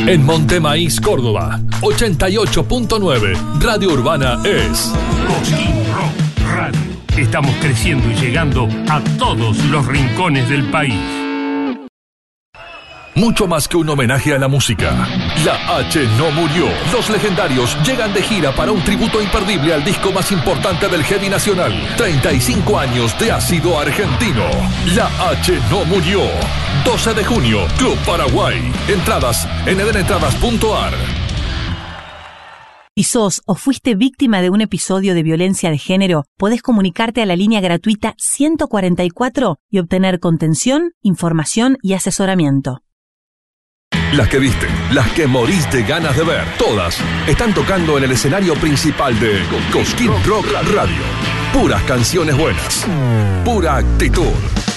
En Montemaíz, Córdoba, 88.9, Radio Urbana es Cosquín Rock Radio. Estamos creciendo y llegando a todos los rincones del país. Mucho más que un homenaje a la música. La H no murió. Los legendarios llegan de gira para un tributo imperdible al disco más importante del heavy nacional. 35 años de ácido argentino. La H no murió. 12 de junio, Club Paraguay. Entradas en edenentradas.ar. Si sos o fuiste víctima de un episodio de violencia de género, podés comunicarte a la línea gratuita 144 y obtener contención, información y asesoramiento. Las que viste, las que morís de ganas de ver, todas están tocando en el escenario principal de Cosquín Rock Radio. Puras canciones buenas, pura actitud.